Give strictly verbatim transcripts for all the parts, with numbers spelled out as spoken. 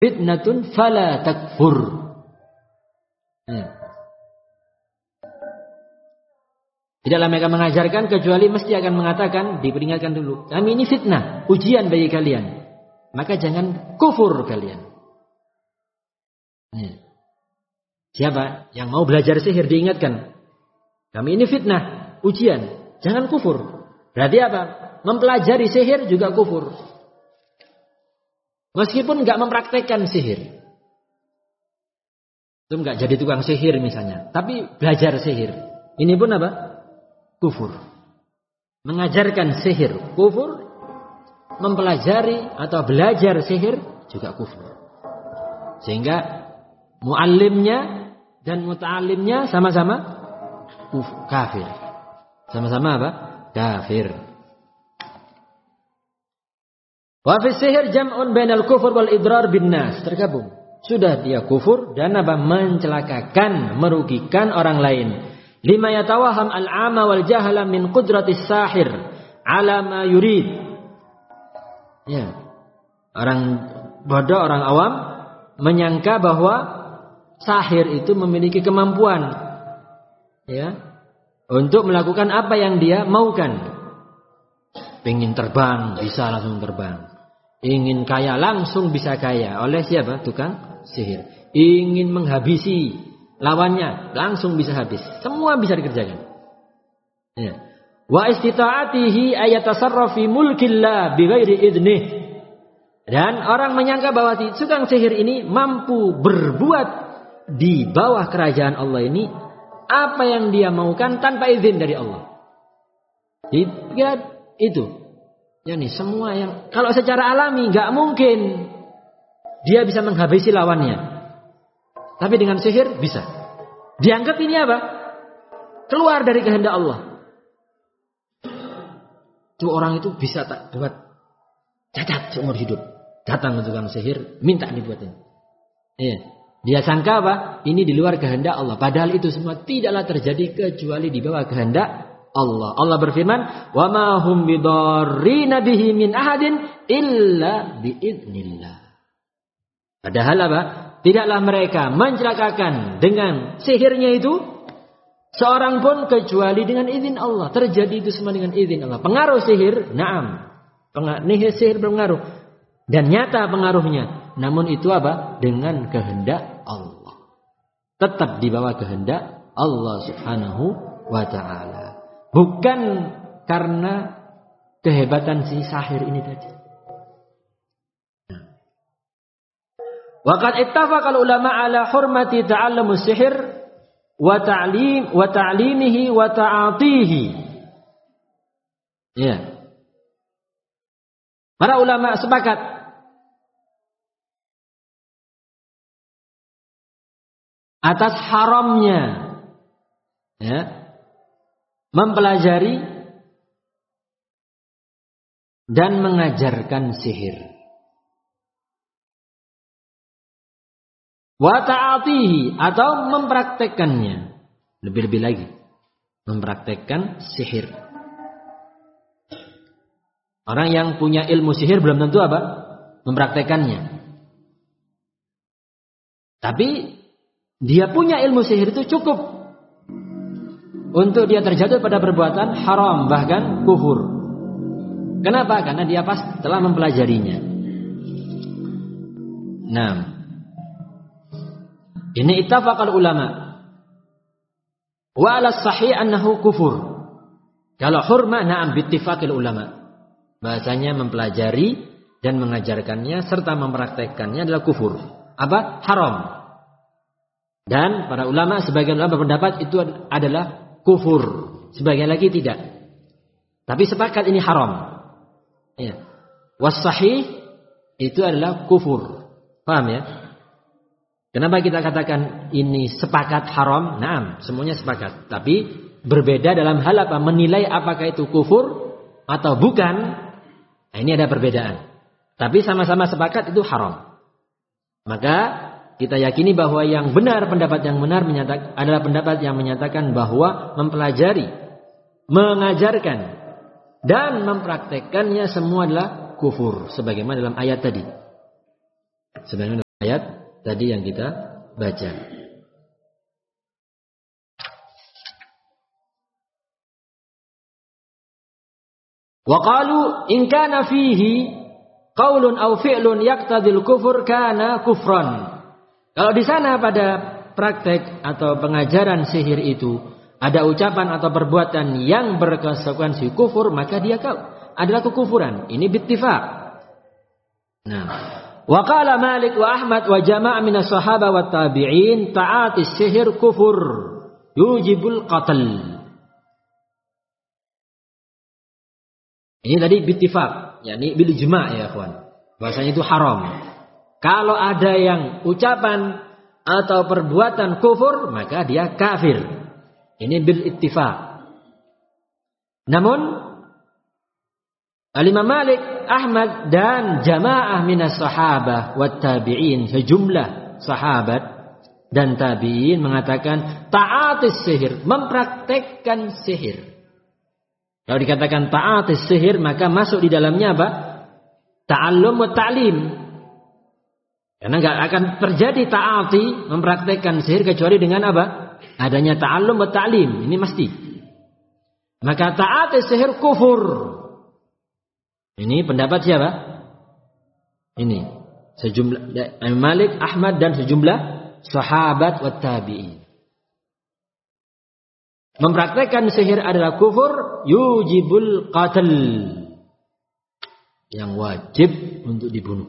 fitnatun fala takfur. Ya. Tidaklah mereka mengajarkan kecuali mesti akan mengatakan, diperingatkan dulu, kami ini fitnah, ujian bagi kalian, maka jangan kufur kalian. Ya. Siapa yang mau belajar sihir diingatkan, kami ini fitnah, ujian, jangan kufur. Berarti apa? Mempelajari sihir juga kufur. Meskipun nggak mempraktekkan sihir, itu nggak jadi tukang sihir misalnya, tapi belajar sihir, ini pun apa? Kufur. Mengajarkan sihir kufur, mempelajari atau belajar sihir juga kufur. Sehingga muallimnya dan muta'alimnya sama-sama kufur, kafir. Sama-sama apa? Kafir. Wa fi sihir jam'un bainal kufur wal idrar bin nas, tergabung. Sudah dia kufur dan apa? Mencelakakan, merugikan orang lain. Lima yatawaham al-'ama wal jahala min qudratis sahir ala ma yurid. Ya. Orang bodoh, orang awam menyangka bahwa sahir itu memiliki kemampuan, ya, untuk melakukan apa yang dia maukan. Pengen terbang, bisa langsung terbang. Ingin kaya, langsung bisa kaya. Oleh siapa? Tukang sihir. Ingin menghabisi lawannya, langsung bisa habis. Semua bisa dikerjakan. Ya. Wa istita'atihi ayatasarrafu fi mulkillah bighairi idnih. Dan orang menyangka bahwa tukang sihir ini mampu berbuat di bawah kerajaan Allah ini apa yang dia maukan tanpa izin dari Allah. Lihat itu. Yani semua yang kalau secara alami nggak mungkin dia bisa menghabisi lawannya. Tapi dengan sihir bisa. Dianggap ini apa? Keluar dari kehendak Allah. Itu orang itu bisa tak buat cacat seumur hidup. Datang ke tukang sihir, minta dibuatin. Iya. Dia sangka apa? Ini di luar kehendak Allah. Padahal itu semua tidaklah terjadi kecuali di bawah kehendak Allah. Allah berfirman, "Wa ma hum bidarrina bihi min ahadin illa biidznillah." Padahal apa? Tidaklah mereka mencelakakan dengan sihirnya itu seorang pun kecuali dengan izin Allah. Terjadi itu semua dengan izin Allah. Pengaruh sihir, na'am. Pengaruh sihir berpengaruh. Dan nyata pengaruhnya. Namun itu apa? Dengan kehendak Allah. Tetap di bawah kehendak Allah subhanahu wa ta'ala. Bukan karena kehebatan si sahir ini tadi. Waqad ittafaqa al-ulama ala hurmati ta'allumus sihir wa ta'lim wa ta'limihi wa ta'atihi. Ya. Para ulama sepakat atas haramnya, ya, mempelajari dan mengajarkan sihir. Wa ta'atihi atau mempraktekkannya. Lebih-lebih lagi, mempraktekkan sihir. Orang yang punya ilmu sihir belum tentu apa? Mempraktekkannya. Tapi dia punya ilmu sihir itu cukup untuk dia terjatuh pada perbuatan haram, bahkan kufur. Kenapa? Karena dia pas telah mempelajarinya. Nah, ini ittafaqal ulama. Wa ala sahih annahu kufur. Kalau hurma, na'am bittifaqil ulama. Bahasanya mempelajari dan mengajarkannya serta mempraktekkannya adalah kufur. Apa? Haram. Dan para ulama, sebagian ulama berpendapat itu adalah kufur. Sebagian lagi tidak. Tapi sepakat ini haram. Ya. Was sahih itu adalah kufur. Paham ya? Kenapa kita katakan ini sepakat haram? Naam, semuanya sepakat. Tapi berbeda dalam hal apa? Menilai apakah itu kufur atau bukan. Nah, ini ada perbedaan. Tapi sama-sama sepakat itu haram. Maka kita yakini bahwa yang benar, pendapat yang benar menyatakan, adalah pendapat yang menyatakan bahwa mempelajari, mengajarkan, dan mempraktekkannya semua adalah kufur. Sebagaimana dalam ayat tadi. Sebagaimana ayat tadi yang kita baca. Wa qalu in kana fihi qaulun aw fi'lun yaqtadil kufur kana kufran. Kalau di sana pada praktek atau pengajaran sihir itu ada ucapan atau perbuatan yang berkonsekuensi kufur, maka dia adalah kekufuran. Ini bittifaq. Nah, wa qala Malik wa Ahmad wa jama'a min as-sahabah wa tabi'in ta'ati sihir kufur yujibul qatl. Ini tadi bittifaq, yakni bil ijma' ya ikhwan. Bahasanya itu haram. Kalau ada yang ucapan atau perbuatan kufur, maka dia kafir. Ini bil ittifaq. Namun Al-Imam Malik, Ahmad dan jamaah minas sahabah wat tabi'in, sejumlah sahabat dan tabi'in mengatakan ta'atis sihir, mempraktekkan sihir. Kalau dikatakan ta'atis sihir, maka masuk di dalamnya apa? Ta'allum wa ta'lim. Karena enggak akan terjadi ta'ati mempraktekkan sihir kecuali dengan apa? Adanya ta'allum wa ta'lim. Ini mesti. Maka ta'atis sihir kufur. Ini pendapat siapa? Ini sejumlah Malik, Ahmad dan sejumlah sahabat wa tabi'in. Mempraktekkan sihir adalah kufur yujibul qatl, yang wajib untuk dibunuh.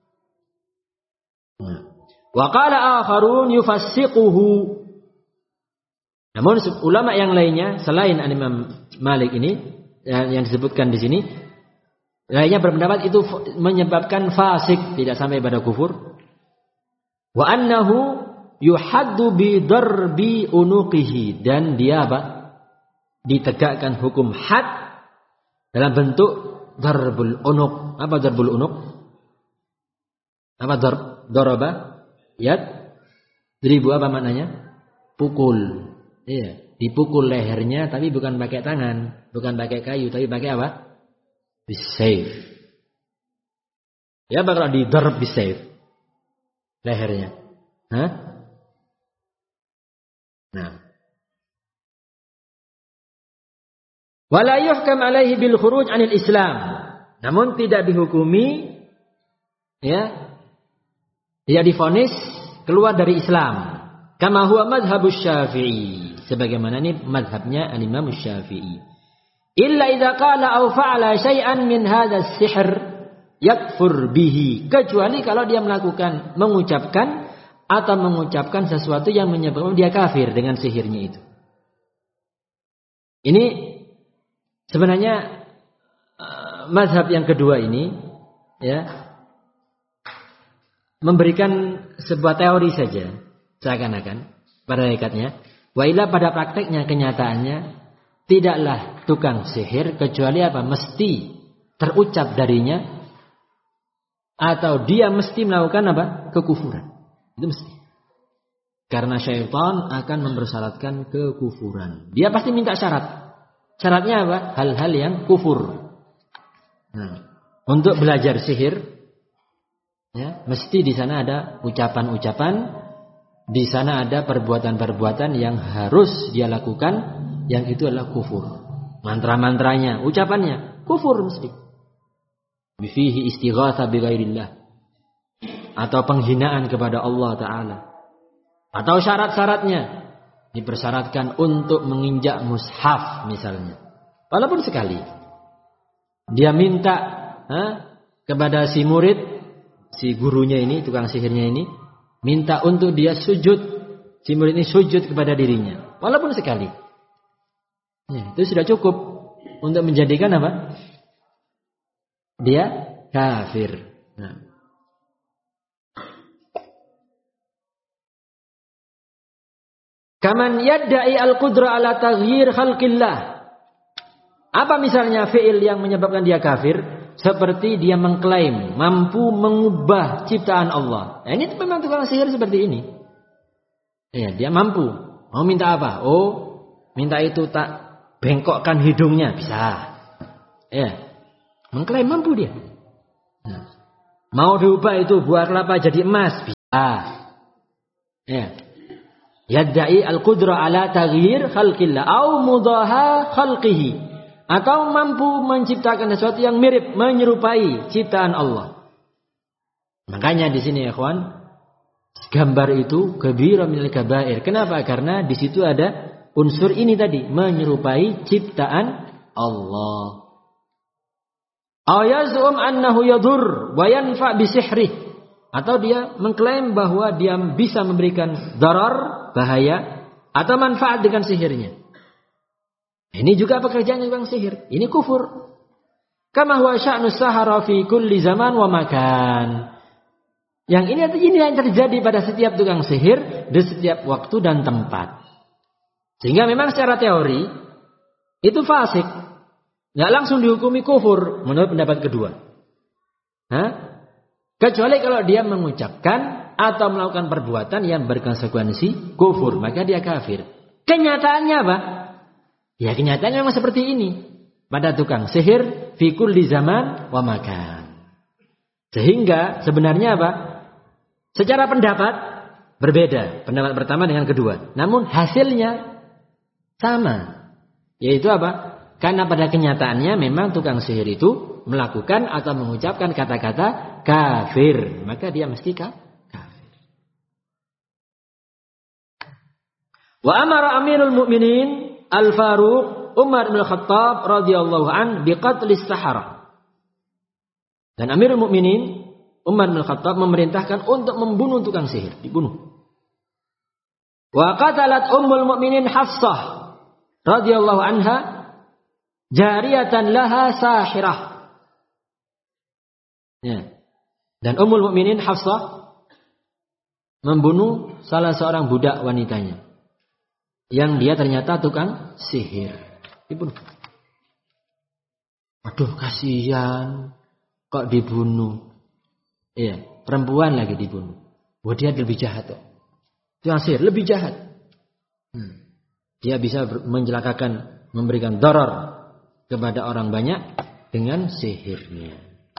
Wa qala akharun yufassiquhu. Namun ulama yang lainnya selain Imam Malik ini yang disebutkan di sini, lainnya berpendapat itu menyebabkan fasik, tidak sampai pada kufur. Wa annahu yuhaddu bi darbi unuqihi, dan dia apa? Ditegakkan hukum had dalam bentuk darbul unuq. Apa darbul unuq? Apa darb? Daraba? Yad? Ribu apa maknanya? Pukul. Iya, dipukul lehernya tapi bukan pakai tangan, bukan pakai kayu, tapi pakai apa? Bisayf. Ya, bakal di darb bisayf lehernya. Hah? Nah. Wala yuhkam alaihi bil khuruj anil Islam. Namun tidak dihukumi, ya, tidak divonis keluar dari Islam. Kama huwa madhhabus Syafi'i. Sebagaimana ini madhabnya al-Imam Syafi'i. Illa idza qala aw fa'ala syai'an min hadzal sihr yakfur bihi. Kecuali kalau dia melakukan, mengucapkan atau mengucapkan sesuatu yang menyebabkan dia kafir dengan sihirnya itu. Ini sebenarnya uh, mazhab yang kedua ini, ya, memberikan sebuah teori saja, seakan-akan pada hakikatnya. Wa ila pada prakteknya, kenyataannya tidaklah tukang sihir kecuali apa? Mesti terucap darinya atau dia mesti melakukan apa? Kekufuran. Itu mesti. Karena syaitan akan mempersyaratkan kekufuran. Dia pasti minta syarat. Syaratnya apa? Hal-hal yang kufur. Nah, untuk belajar sihir, ya, mesti di sana ada ucapan-ucapan, di sana ada perbuatan-perbuatan yang harus dia lakukan, yang itu adalah kufur. Mantra-mantranya, ucapannya, kufur mesti. Bifihi istighatha bighairillah. Atau penghinaan kepada Allah Ta'ala. Atau syarat-syaratnya dipersyaratkan untuk menginjak mushaf misalnya. Walaupun sekali. Dia minta ha, kepada si murid, si gurunya ini, tukang sihirnya ini, minta untuk dia sujud. Si murid ini sujud kepada dirinya. Walaupun sekali. Ya, itu sudah cukup untuk menjadikan apa? Dia kafir. Nah. Kaman yadda'i al-qudra ala taghyir khalqillah. Apa misalnya fi'il yang menyebabkan dia kafir? Seperti dia mengklaim mampu mengubah ciptaan Allah. Nah, ini memang tukang sihir seperti ini. Ya, dia mampu. Mau minta apa? Oh, minta itu tak bengkokkan hidungnya, bisa. Ya, mengklaim mampu dia. Nah, mau diubah itu buah kelapa jadi emas, bisa. Ah. Ya. Yadda'i al-qudra ala taghyir khalqillah au mudaha khalqihi, atau mampu menciptakan sesuatu yang mirip, menyerupai ciptaan Allah. Makanya di sini ya kawan, gambar itu kabira minal kabair. Kenapa? Karena di situ ada unsur ini tadi, menyerupai ciptaan Allah. Aw yazum annahu yadur wa yanfa bi sihrih, atau dia mengklaim bahwa dia bisa memberikan darar, bahaya, atau manfaat dengan sihirnya. Ini juga pekerjaan yang sihir. Ini kufur. Kama huwa sya'nus sahara fi kulli zaman wa makan. Yang ini ini yang terjadi pada setiap tukang sihir di setiap waktu dan tempat. Sehingga memang secara teori itu fasik. Nggak langsung dihukumi kufur menurut pendapat kedua. Hah? Kecuali kalau dia mengucapkan atau melakukan perbuatan yang berkonsekuensi kufur, maka dia kafir. Kenyataannya apa? Ya kenyataannya memang seperti ini. Pada tukang sihir fi kulli zaman wa makan. Sehingga sebenarnya apa? Secara pendapat berbeda. Pendapat pertama dengan kedua. Namun hasilnya sama. Yaitu apa? Karena pada kenyataannya memang tukang sihir itu melakukan atau mengucapkan kata-kata kafir. Maka dia mesti kafir. Wa amara Amirul Mukminin Al-Faruq Umar bin Khattab radhiyallahu an biqatlis sahara. Dan Amirul Mukminin Umar bin Khattab memerintahkan untuk membunuh tukang sihir, dibunuh. Wa qatalat Ummul Mukminin Hafsah radhiyallahu anha jariyatan laha sahirah. Ya. Dan Ummul Mukminin Hafsah membunuh salah seorang budak wanitanya yang dia ternyata tukang sihir. Dibunuh. Aduh kasihan, kok dibunuh? Iya, perempuan lagi dibunuh. Wah dia lebih jahat kok. Tukang sihir lebih jahat. Hmm. Dia bisa mencelakakan, memberikan darar kepada orang banyak dengan sihirnya.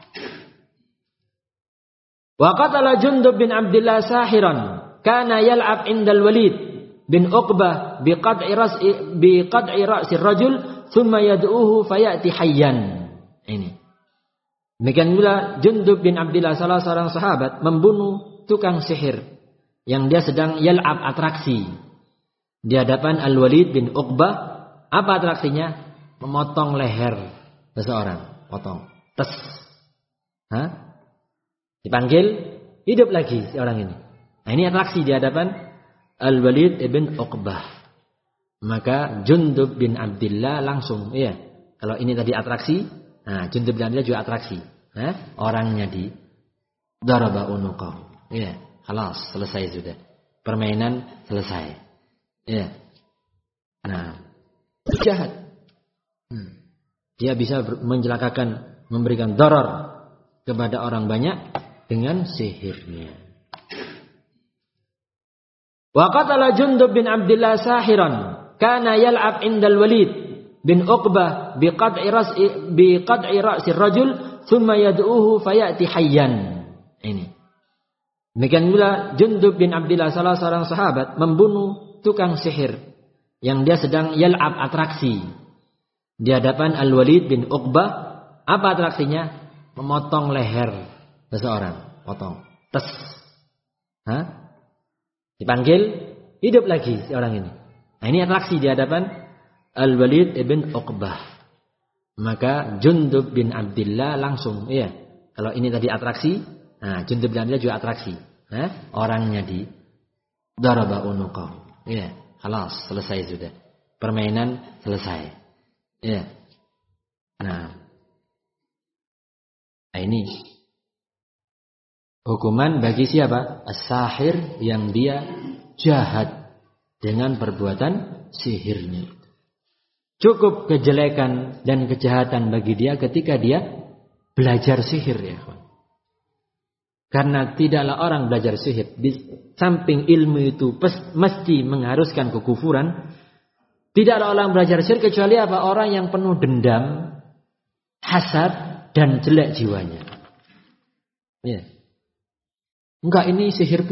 Wa qatala Jundub bin Abdillah sahiran kana yal'ab indal Walid bin Uqbah biqad'i ras'i biqad'i ra'sir rajul thumma yad'uhu fayati hayyan. Ini. Demikian pula Jundub bin Abdillah salah seorang sahabat membunuh tukang sihir yang dia sedang yal'ab atraksi di hadapan Al-Walid bin Uqbah. Apa atraksinya? Memotong leher seseorang, potong. Tes. Hah? Dipanggil, hidup lagi si orang ini. Nah, ini atraksi di hadapan Al-Walid bin Uqbah. Maka Jundub bin Abdillah langsung, iya. Kalau ini tadi atraksi, nah Jundub bin Abdillah juga atraksi. Nah, orangnya di daraba unuqahu. Iya, khalas, selesai sudah. Permainan selesai. Iya. Nah, jahat. Hmm. Dia bisa mencelakakan, memberikan darar kepada orang banyak dengan sihirnya. Wa qatala Jundub bin Abdillah sahiran kana yal'ab indal Walid bin Uqbah biqad'i ras'i biqad'i ra'sir rajul thumma yad'uhu fayati hayyan. Ini. Demikian pula Jundub bin Abdillah salah seorang sahabat membunuh tukang sihir yang dia sedang yal'ab atraksi di hadapan Al-Walid bin Uqbah. Apa atraksinya? Memotong leher seseorang, potong, tes. Hah? Dipanggil, hidup lagi si orang ini. Nah, ini atraksi di hadapan Al-Walid bin Uqbah. Maka Jundub bin Abdillah langsung, iya. Kalau ini tadi atraksi, nah Jundub bin Abdillah juga atraksi. Hah? Orangnya di daraba unuqahu. Iya, khalas, selesai sudah. Permainan selesai. Iya. Nah, nah ini hukuman bagi siapa? As-sahir yang dia jahat dengan perbuatan sihirnya. Cukup kejelekan dan kejahatan bagi dia ketika dia belajar sihir ya. Karena tidaklah orang belajar sihir di samping ilmu itu mesti mengharuskan kekufuran. Tidaklah orang belajar sihir kecuali apa? Orang yang penuh dendam, hasad dan jelek jiwanya. Ya. Enggak, ini sihir